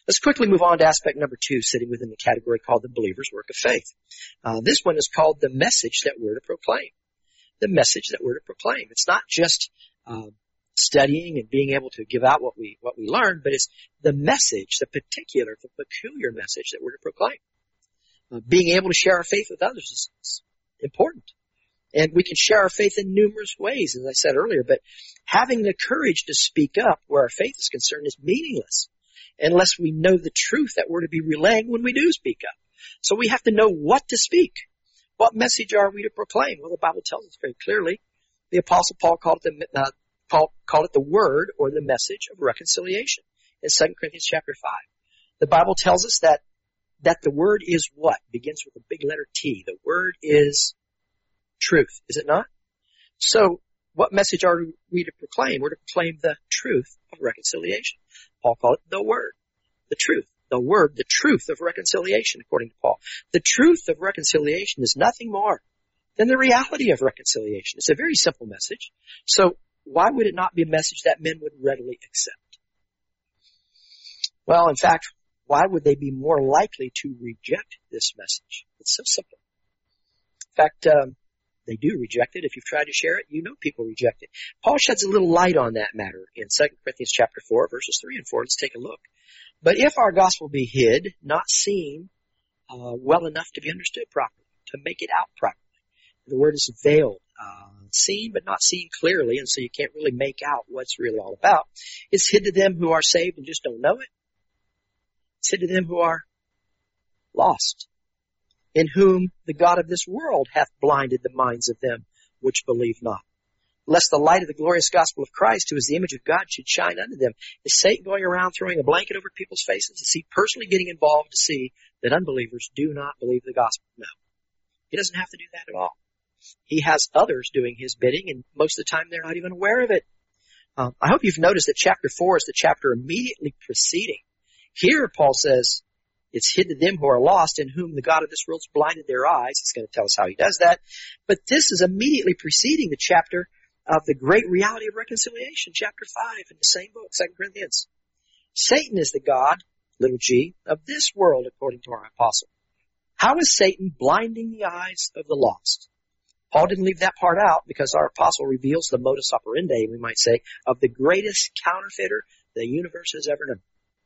Let's quickly move on to aspect number 2, sitting within the category called the believer's work of faith. This one is called the message that we're to proclaim. The message that we're to proclaim. It's not just studying and being able to give out what we learn, but it's the message, the peculiar message that we're to proclaim. Being able to share our faith with others is important. And we can share our faith in numerous ways, as I said earlier, but having the courage to speak up where our faith is concerned is meaningless unless we know the truth that we're to be relaying when we do speak up. So we have to know what to speak. What message are we to proclaim? Well, the Bible tells us very clearly. The Apostle Paul called it the word or the message of reconciliation in 2 Corinthians chapter 5. The Bible tells us that the word is what? Begins with a big letter T. The word is truth, is it not? So what message are we to proclaim? We're to proclaim the truth of reconciliation. Paul called it the word, the truth. The word, the truth of reconciliation, according to Paul. The truth of reconciliation is nothing more than the reality of reconciliation. It's a very simple message. So why would it not be a message that men would readily accept? Well, in fact, why would they be more likely to reject this message? It's so simple. In fact, they do reject it. If you've tried to share it, you know people reject it. Paul sheds a little light on that matter in 2 Corinthians chapter 4, verses 3 and 4. Let's take a look. But if our gospel be hid, not seen well enough to be understood properly, to make it out properly. The word is veiled, seen but not seen clearly, and so you can't really make out what it's really all about. It's hid to them who are saved and just don't know it. It's hid to them who are lost, in whom the God of this world hath blinded the minds of them which believe not. Lest the light of the glorious gospel of Christ, who is the image of God, should shine unto them. Is Satan going around throwing a blanket over people's faces? Is he personally getting involved to see that unbelievers do not believe the gospel? No. He doesn't have to do that at all. He has others doing his bidding, and most of the time they're not even aware of it. I hope you've noticed that chapter 4 is the chapter immediately preceding. Here, Paul says, it's hid to them who are lost, in whom the God of this world's blinded their eyes. He's going to tell us how he does that. But this is immediately preceding the chapter of the great reality of reconciliation, chapter 5 in the same book, 2 Corinthians. Satan is the God, little g, of this world, according to our apostle. How is Satan blinding the eyes of the lost? Paul didn't leave that part out because our apostle reveals the modus operandi, we might say, of the greatest counterfeiter the universe has ever known.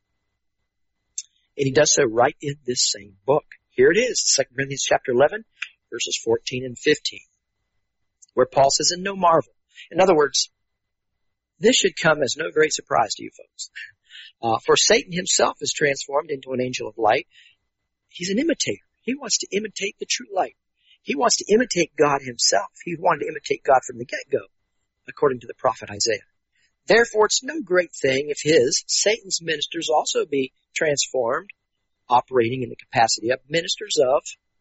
And he does so right in this same book. Here it is, 2 Corinthians chapter 11, verses 14 and 15, where Paul says, "And no marvel." In other words, this should come as no great surprise to you folks. For Satan himself is transformed into an angel of light. He's an imitator. He wants to imitate the true light. He wants to imitate God himself. He wanted to imitate God from the get-go, according to the prophet Isaiah. Therefore, it's no great thing if Satan's ministers also be transformed, operating in the capacity of ministers of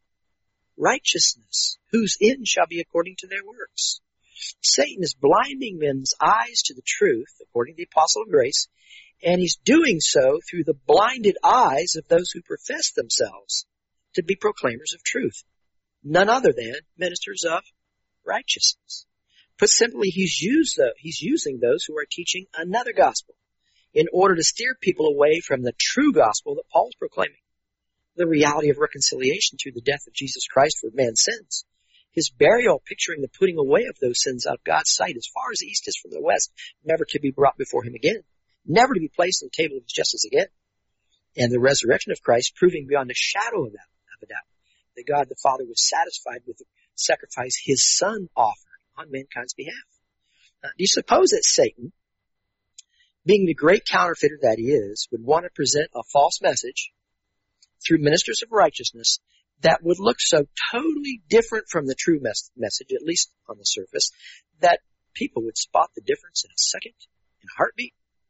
righteousness, whose end shall be according to their works. Satan is blinding men's eyes to the truth, according to the apostle of grace, and he's doing so through the blinded eyes of those who profess themselves to be proclaimers of truth, none other than ministers of righteousness. Put simply, he's using those who are teaching another gospel in order to steer people away from the true gospel that Paul's proclaiming, the reality of reconciliation through the death of Jesus Christ for man's sins, his burial picturing the putting away of those sins out of God's sight as far as the east is from the west, never to be brought before him again, never to be placed on the table of his justice again, and the resurrection of Christ proving beyond a shadow of a doubt that God the Father was satisfied with the sacrifice his Son offered on mankind's behalf. Do you suppose that Satan, being the great counterfeiter that he is, would want to present a false message through ministers of righteousness that would look so totally different from the true message, at least on the surface, that people would spot the difference in a second, in a heartbeat?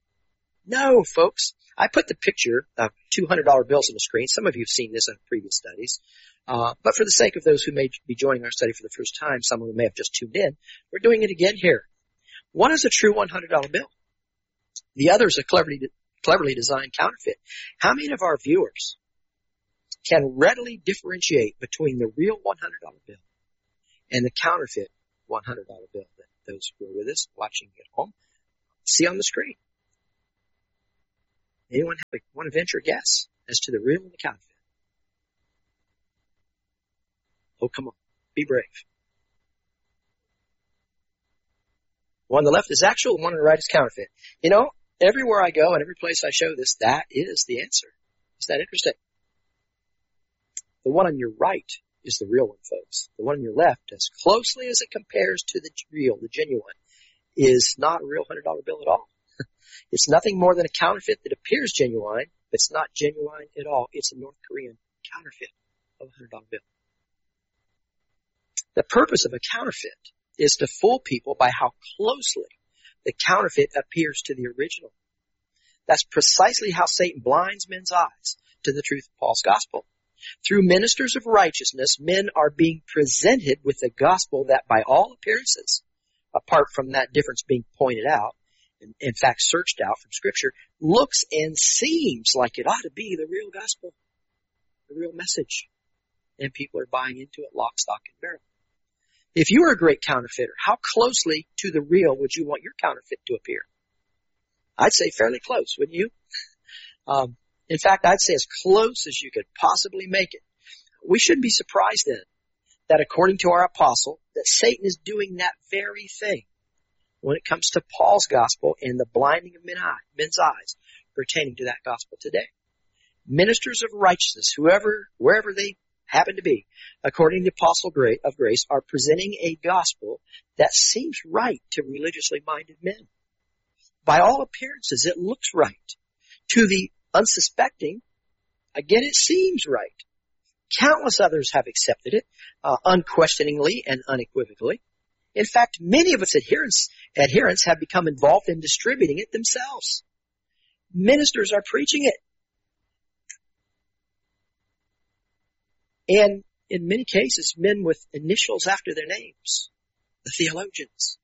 No, folks. I put the picture of $200 bills on the screen. Some of you have seen this in previous studies. But for the sake of those who may be joining our study for the first time, some of them may have just tuned in, we're doing it again here. One is a true $100 bill. The other is a cleverly designed counterfeit. How many of our viewers can readily differentiate between the real $100 bill and the counterfeit $100 bill that those who are with us watching at home see on the screen? Anyone want to venture a guess as to the real and the counterfeit? Oh, come on. Be brave. One on the left is actual, one on the right is counterfeit. You know, everywhere I go and every place I show this, that is the answer. Isn't that interesting? The one on your right is the real one, folks. The one on your left, as closely as it compares to the real, the genuine, is not a real $100 bill at all. It's nothing more than a counterfeit that appears genuine, but it's not genuine at all. It's a North Korean counterfeit of a $100 bill. The purpose of a counterfeit is to fool people by how closely the counterfeit appears to the original. That's precisely how Satan blinds men's eyes to the truth of Paul's gospel. Through ministers of righteousness, men are being presented with a gospel that by all appearances, apart from that difference being pointed out, and in fact searched out from Scripture, looks and seems like it ought to be the real gospel, the real message. And people are buying into it lock, stock, and barrel. If you were a great counterfeiter, how closely to the real would you want your counterfeit to appear? I'd say fairly close, wouldn't you? In fact, I'd say as close as you could possibly make it. We shouldn't be surprised then that according to our apostle, that Satan is doing that very thing when it comes to Paul's gospel and the blinding of men's eyes pertaining to that gospel today. Ministers of righteousness, wherever they happen to be, according to the apostle of grace, are presenting a gospel that seems right to religiously minded men. By all appearances, it looks right. To the unsuspecting, again, it seems right. Countless others have accepted it, unquestioningly and unequivocally. In fact, many of its adherents have become involved in distributing it themselves. Ministers are preaching it. And in many cases, men with initials after their names, the theologians.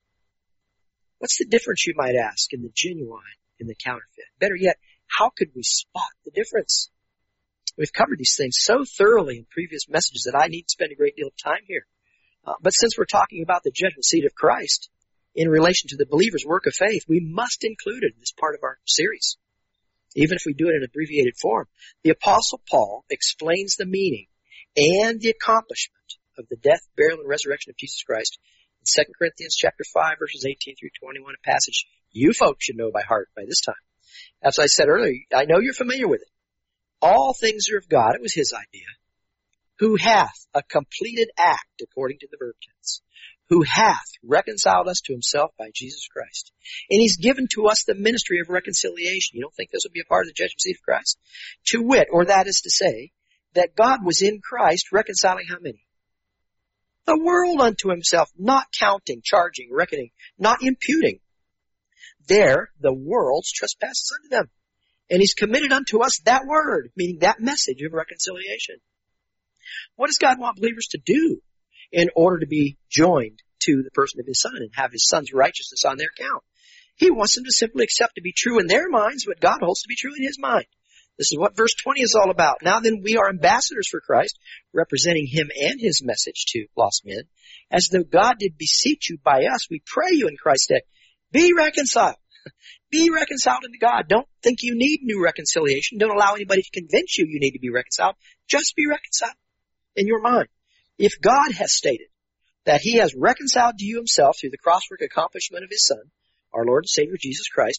What's the difference, you might ask, in the genuine and the counterfeit? Better yet, how could we spot the difference? We've covered these things so thoroughly in previous messages that I need to spend a great deal of time here. But since we're talking about the judgment seat of Christ in relation to the believer's work of faith, we must include it in this part of our series, even if we do it in abbreviated form. The Apostle Paul explains the meaning and the accomplishment of the death, burial, and resurrection of Jesus Christ in 2 Corinthians chapter 5, verses 18 through 21, a passage you folks should know by heart by this time. As I said earlier, I know you're familiar with it. All things are of God. It was his idea. Who hath a completed act, according to the verb tense, who hath reconciled us to himself by Jesus Christ. And he's given to us the ministry of reconciliation. You don't think this would be a part of the judgment seat of Christ? To wit, or that is to say, that God was in Christ reconciling how many? The world unto himself, not counting, charging, reckoning, not imputing. There, the world's trespasses unto them. And he's committed unto us that word, meaning that message of reconciliation. What does God want believers to do in order to be joined to the person of his Son and have his Son's righteousness on their account? He wants them to simply accept to be true in their minds what God holds to be true in his mind. This is what verse 20 is all about. Now then, we are ambassadors for Christ, representing him and his message to lost men. As though God did beseech you by us, we pray you in Christ's stead, be reconciled. Be reconciled unto God. Don't think you need new reconciliation. Don't allow anybody to convince you need to be reconciled. Just be reconciled in your mind. If God has stated that he has reconciled to you himself through the crosswork accomplishment of his Son, our Lord and Savior Jesus Christ,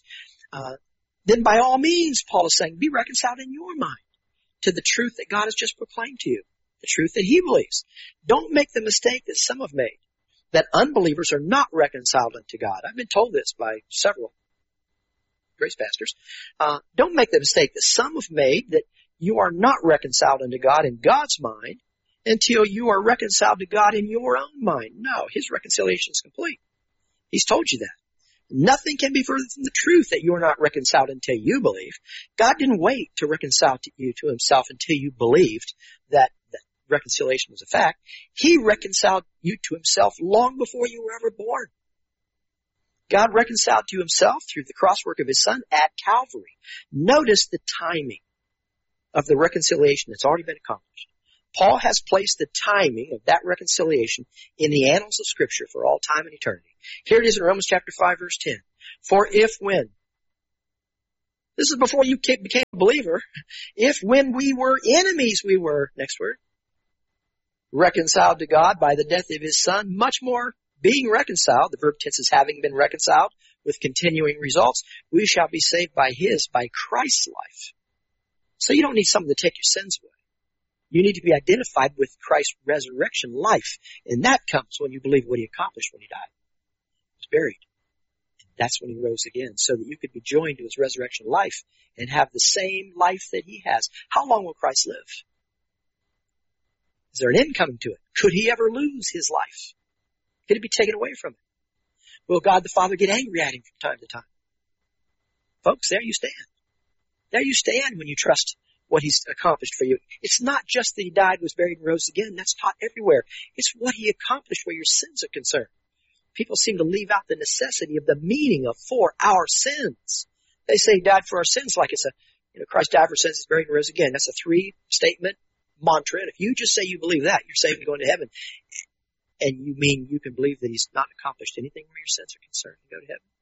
then by all means, Paul is saying, be reconciled in your mind to the truth that God has just proclaimed to you, the truth that he believes. Don't make the mistake that some have made, that unbelievers are not reconciled unto God. I've been told this by several grace pastors. Don't make the mistake that some have made, that you are not reconciled unto God in God's mind until you are reconciled to God in your own mind. No, his reconciliation is complete. He's told you that. Nothing can be further from the truth that you are not reconciled until you believe. God didn't wait to reconcile you to himself until you believed that reconciliation was a fact. He reconciled you to himself long before you were ever born. God reconciled to himself through the crosswork of his Son at Calvary. Notice the timing of the reconciliation that's already been accomplished. Paul has placed the timing of that reconciliation in the annals of Scripture for all time and eternity. Here it is in Romans chapter 5, verse 10. For if when This is before you became a believer. If when we were enemies we were, next word, reconciled to God by the death of His Son, much more being reconciled, the verb tense is having been reconciled with continuing results, we shall be saved by Christ's life. So you don't need someone to take your sins away. You need to be identified with Christ's resurrection life. And that comes when you believe what He accomplished when He died. He was buried. And that's when He rose again, so that you could be joined to His resurrection life and have the same life that He has. How long will Christ live? Is there an end coming to it? Could He ever lose His life? Could it be taken away from Him? Will God the Father get angry at Him from time to time? Folks, there you stand. There you stand when you trust what He's accomplished for you. It's not just that He died, was buried, and rose again. That's taught everywhere. It's what He accomplished where your sins are concerned. People seem to leave out the necessity of the meaning of for our sins. They say He died for our sins like it's Christ died for sins, He's buried, and rose again. That's a 3-statement mantra. And if you just say you believe that, you're saved and going to heaven. And you mean you can believe that He's not accomplished anything where your sins are concerned and go to heaven?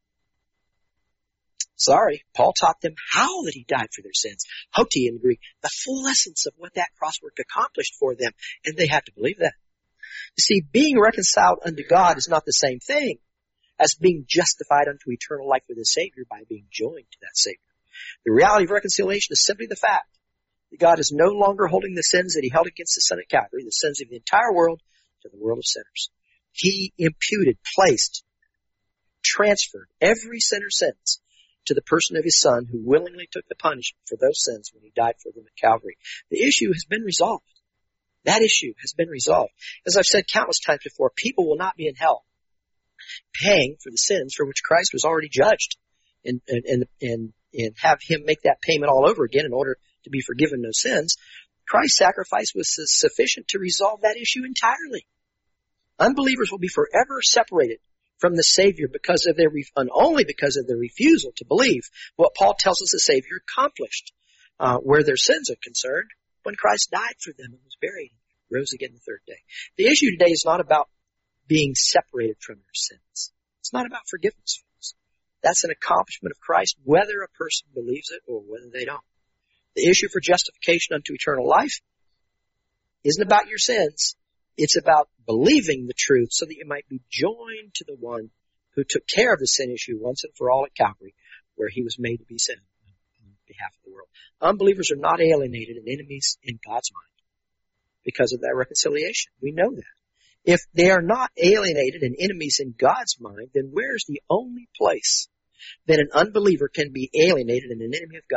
Sorry, Paul taught them how that He died for their sins. Hoti in Greek, the full essence of what that cross work accomplished for them. And they had to believe that. You see, being reconciled unto God is not the same thing as being justified unto eternal life with His Savior by being joined to that Savior. The reality of reconciliation is simply the fact that God is no longer holding the sins that He held against His Son at Calvary, the sins of the entire world, to the world of sinners. He imputed, placed, transferred every sinner's sins to the person of His Son, who willingly took the punishment for those sins when He died for them at Calvary. The issue has been resolved. That issue has been resolved. As I've said countless times before, people will not be in hell paying for the sins for which Christ was already judged and have Him make that payment all over again in order to be forgiven those sins. Christ's sacrifice was sufficient to resolve that issue entirely. Unbelievers will be forever separated from the Savior because of only because of their refusal to believe what Paul tells us the Savior accomplished where their sins are concerned when Christ died for them and was buried and rose again the third day. The issue today is not about being separated from their sins. It's not about forgiveness. That's an accomplishment of Christ whether a person believes it or whether they don't. The issue for justification unto eternal life isn't about your sins. It's about believing the truth so that you might be joined to the one who took care of the sin issue once and for all at Calvary, where He was made to be sin on behalf of the world. Unbelievers are not alienated and enemies in God's mind because of that reconciliation. We know that. If they are not alienated and enemies in God's mind, then where's the only place that an unbeliever can be alienated and an enemy of God?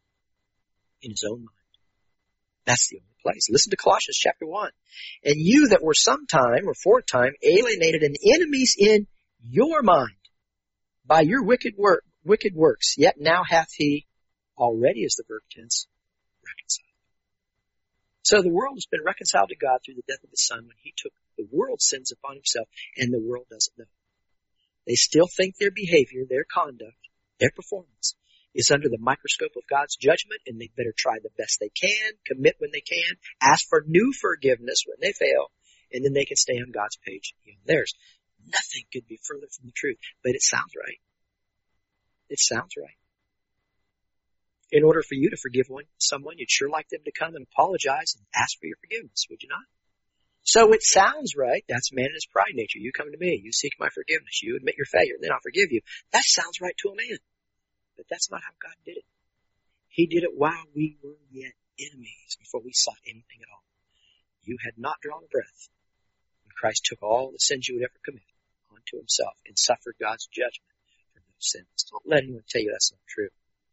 In his own mind. That's the only place. Listen to Colossians chapter 1. And you that were sometime or for a time alienated and enemies in your mind by your wicked works, yet now hath He already, as the verb tense, reconciled. So the world has been reconciled to God through the death of His Son when He took the world's sins upon Himself, and the world doesn't know. They still think their behavior, their conduct, their performance is under the microscope of God's judgment, and they better try the best they can, commit when they can, ask for new forgiveness when they fail, and then they can stay on God's page and theirs. Nothing could be further from the truth, but it sounds right. It sounds right. In order for you to forgive someone, you'd sure like them to come and apologize and ask for your forgiveness, would you not? So it sounds right. That's man in his pride nature. You come to me, you seek my forgiveness, you admit your failure, and then I'll forgive you. That sounds right to a man. But that's not how God did it. He did it while we were yet enemies, before we sought anything at all. You had not drawn a breath when Christ took all the sins you would ever commit onto Himself and suffered God's judgment for those sins. Don't let anyone tell you that's not true.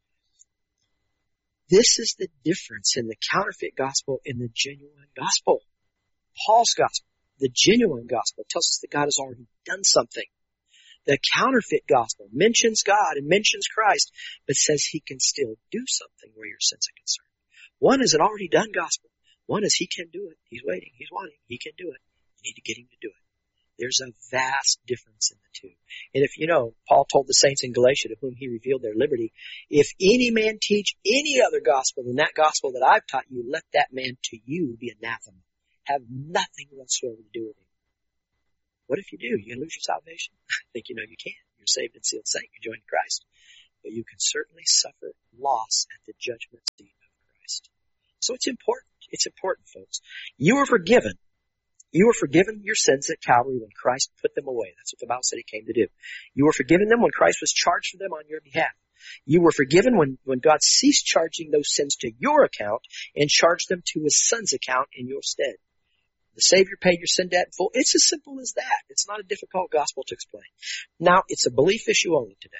This is the difference in the counterfeit gospel and the genuine gospel. Paul's gospel, the genuine gospel, tells us that God has already done something. The counterfeit gospel mentions God and mentions Christ, but says He can still do something where your sins are concerned. One is an already done gospel. One is He can do it. He's waiting. He's wanting. He can do it. You need to get Him to do it. There's a vast difference in the two. And if you know, Paul told the saints in Galatia, to whom he revealed their liberty, if any man teach any other gospel than that gospel that I've taught you, let that man to you be anathema. Have nothing whatsoever to do with him. What if you do? You lose your salvation? I think you know you can. You're saved and sealed saint. You're joined Christ. but you can certainly suffer loss at the judgment seat of Christ. So it's important. It's important, folks. You were forgiven. You were forgiven your sins at Calvary when Christ put them away. That's what the Bible said He came to do. You were forgiven them when Christ was charged for them on your behalf. You were forgiven when God ceased charging those sins to your account and charged them to His Son's account in your stead. The Savior paid your sin debt in full. It's as simple as that. It's not a difficult gospel to explain. Now, it's a belief issue only today.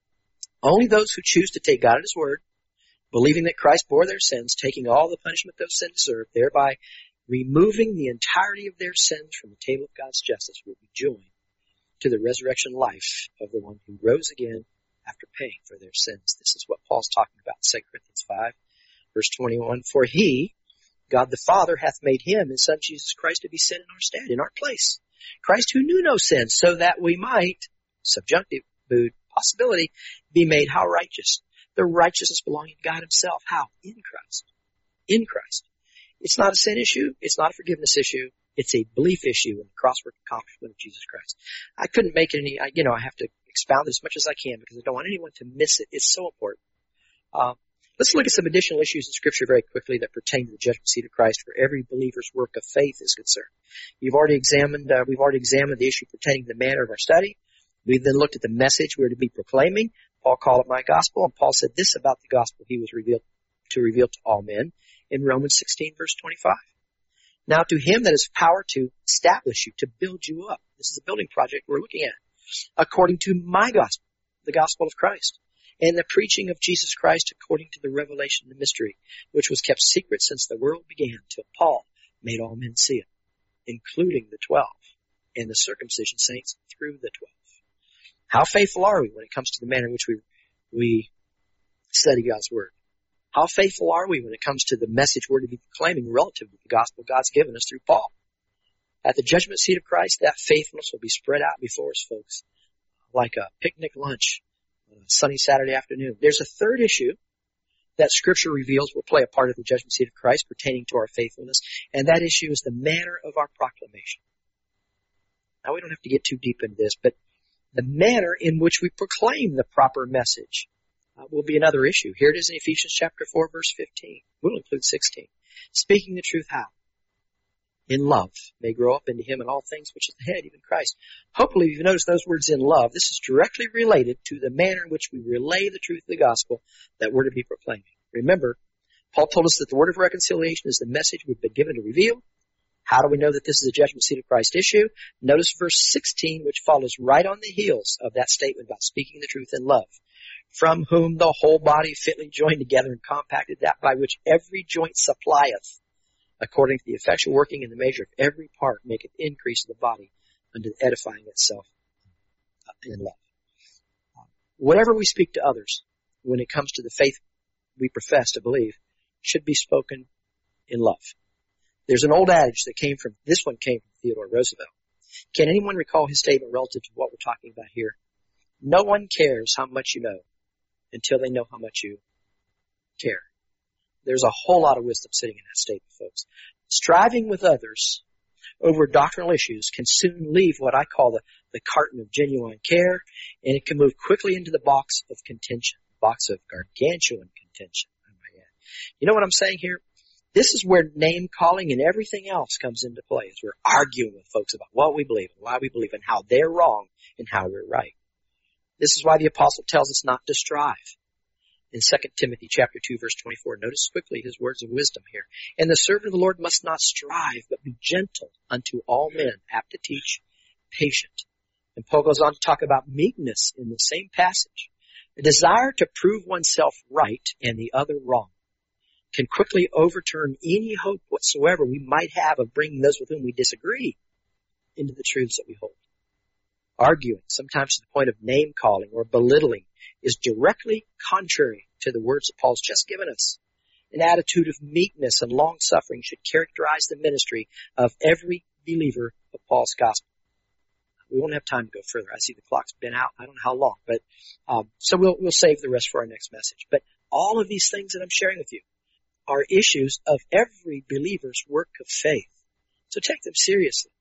Only those who choose to take God at His word, believing that Christ bore their sins, taking all the punishment those sins deserve, thereby removing the entirety of their sins from the table of God's justice, will be joined to the resurrection life of the one who rose again after paying for their sins. This is what Paul's talking about in 2 Corinthians 5, verse 21. For He, God the Father, hath made Him, His Son Jesus Christ, to be sin in our stead, in our place. Christ who knew no sin, so that we might, subjunctive possibility, be made how righteous? The righteousness belonging to God Himself. How? In Christ. In Christ. It's not a sin issue. It's not a forgiveness issue. It's a belief issue in the cross-work accomplishment of Jesus Christ. I couldn't make it any, I have to expound it as much as I can because I don't want anyone to miss it. It's so important. Let's look at some additional issues in Scripture very quickly that pertain to the judgment seat of Christ where every believer's work of faith is concerned. We've already examined the issue pertaining to the manner of our study. We then looked at the message we're to be proclaiming. Paul called it my gospel, and Paul said this about the gospel He was revealed to all men in Romans 16, verse 25. Now to Him that has power to establish you, to build you up. This is a building project we're looking at. According to my gospel, the gospel of Christ, and the preaching of Jesus Christ according to the revelation of the mystery, which was kept secret since the world began, till Paul made all men see it, including the 12, and the circumcision saints through the 12. How faithful are we when it comes to the manner in which we study God's Word? How faithful are we when it comes to the message we're to be proclaiming relative to the gospel God's given us through Paul? At the judgment seat of Christ, that faithfulness will be spread out before us, folks, like a picnic lunch on a sunny Saturday afternoon. There's a third issue that Scripture reveals will play a part of the judgment seat of Christ pertaining to our faithfulness, and that issue is the manner of our proclamation. Now, we don't have to get too deep into this, but the manner in which we proclaim the proper message will be another issue. Here it is in Ephesians chapter 4, verse 15. We'll include 16. Speaking the truth how? In love, may grow up into Him in all things, which is the head, even Christ. Hopefully you've noticed those words in love. This is directly related to the manner in which we relay the truth of the gospel that we're to be proclaiming. Remember, Paul told us that the word of reconciliation is the message we've been given to reveal. How do we know that this is a judgment seat of Christ issue? Notice verse 16, which follows right on the heels of that statement about speaking the truth in love. From whom the whole body fitly joined together and compacted, that by which every joint supplieth, according to the effectual working in the measure of every part, maketh increase of the body unto the edifying itself in love. Whatever we speak to others when it comes to the faith we profess to believe should be spoken in love. There's an old adage that came from Theodore Roosevelt. Can anyone recall his statement relative to what we're talking about here? No one cares how much you know until they know how much you care. There's a whole lot of wisdom sitting in that statement, folks. Striving with others over doctrinal issues can soon leave what I call the carton of genuine care, and it can move quickly into the box of contention, box of gargantuan contention. You know what I'm saying here? This is where name calling and everything else comes into play as we're arguing with folks about what we believe and why we believe and how they're wrong and how we're right. This is why the apostle tells us not to strive. In 2 Timothy chapter 2, verse 24, notice quickly his words of wisdom here. And the servant of the Lord must not strive, but be gentle unto all men, apt to teach, patient. And Paul goes on to talk about meekness in the same passage. A desire to prove oneself right and the other wrong can quickly overturn any hope whatsoever we might have of bringing those with whom we disagree into the truths that we hold. Arguing, sometimes to the point of name-calling or belittling, is directly contrary to the words that Paul's just given us. An attitude of meekness and long-suffering should characterize the ministry of every believer of Paul's gospel. We won't have time to go further. I see the clock's been out. I don't know how long, but so we'll save the rest for our next message. But all of these things that I'm sharing with you are issues of every believer's work of faith. So take them seriously.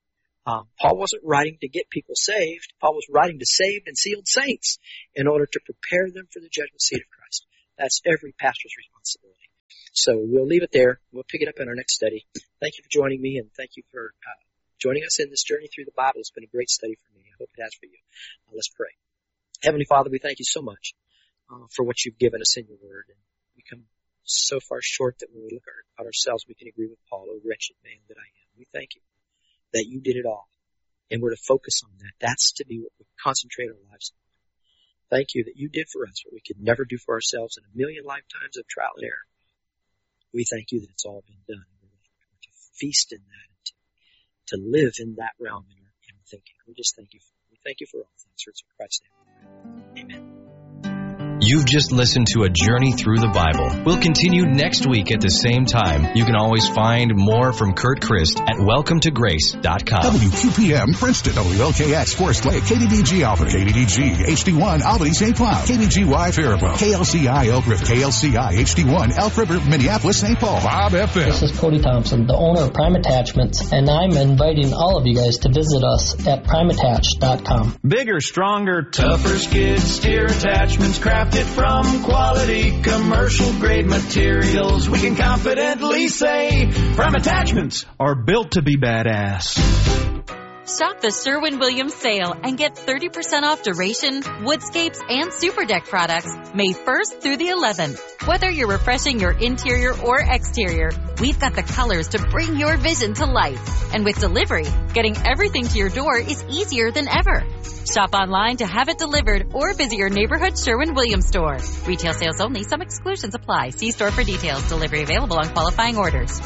Paul wasn't writing to get people saved. Paul was writing to saved and sealed saints in order to prepare them for the judgment seat of Christ. That's every pastor's responsibility. So we'll leave it there. We'll pick it up in our next study. Thank you for joining me, and thank you for joining us in this journey through the Bible. It's been a great study for me. I hope it has for you. Let's pray. Heavenly Father, we thank you so much for what you've given us in your word. And we come so far short that when we look at ourselves, we can agree with Paul, "O wretched man that I am." We thank you that you did it all, and we're to focus on that. That's to be what we concentrate our lives on. Thank you that you did for us what we could never do for ourselves in a million lifetimes of trial and error. We thank you that it's all been done. We're to feast in that and to live in that realm in our thinking. We just thank you. We thank you for all things. In Christ's name. Amen. You've just listened to a journey through the Bible. We'll continue next week at the same time. You can always find more from Kurt Christ at welcometograce.com. WQPM Princeton, WLKX Forest Lake, KDDG Albany, KDDG HD1 Albany St. Cloud, KBGY Faribault, KLCI Elk River, KLCI HD1 Elk River, Minneapolis St. Paul, Bob FM. This is Cody Thompson, the owner of Prime Attachments, and I'm inviting all of you guys to visit us at primeattach.com. Bigger, stronger, tougher skid steer attachments crafted from quality commercial grade materials. We can confidently say Prime Attachments are built to be badass. Shop the Sherwin-Williams sale and get 30% off duration, woodscapes, and super deck products May 1st through the 11th. Whether you're refreshing your interior or exterior, we've got the colors to bring your vision to life. And with delivery, getting everything to your door is easier than ever. Shop online to have it delivered or visit your neighborhood Sherwin-Williams store. Retail sales only. Some exclusions apply. See store for details. Delivery available on qualifying orders.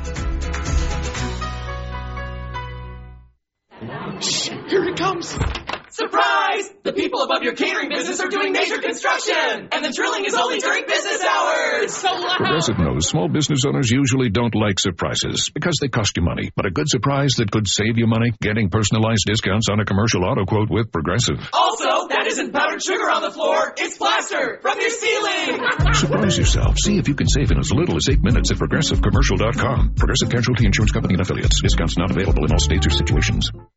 Shh, here it comes. Surprise! The people above your catering business are doing major construction, and the drilling is only during business hours. So loud. Progressive knows small business owners usually don't like surprises because they cost you money. But a good surprise that could save you money? Getting personalized discounts on a commercial auto quote with Progressive. Also, that isn't powdered sugar on the floor. It's plaster from your ceiling. Surprise yourself. See if you can save in as little as 8 minutes at ProgressiveCommercial.com. Progressive Casualty Insurance Company and Affiliates. Discounts not available in all states or situations.